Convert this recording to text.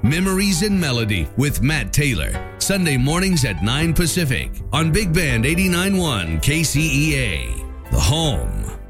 Memories and Melody with Matt Taylor. Sunday mornings at 9 Pacific on Big Band 89.1 KCEA. The home